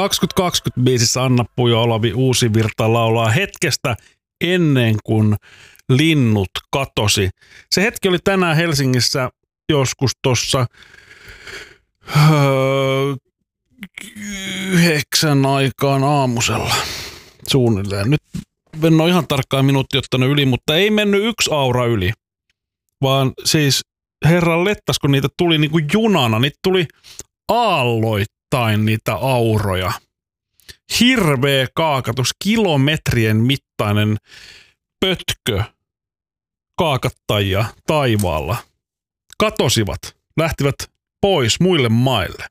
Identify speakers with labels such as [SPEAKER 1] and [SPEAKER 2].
[SPEAKER 1] 2020 biisissä Anna Pujo Olavi Uusivirta laulaa hetkestä ennen kuin linnut katosi. Se hetki oli tänään Helsingissä joskus tuossa 9 aikaan aamusella suunnilleen. Nyt en ole ihan tarkkaan minuutti ottanut yli, mutta ei mennyt 1 aura yli, vaan siis herran lettas, kun niitä tuli niin kuin junana, niitä tuli aalloittain niitä auroja. Hirveä kaakatus, kilometrien mittainen pötkö kaakattajia taivaalla. Katosivat, lähtivät pois muille maille.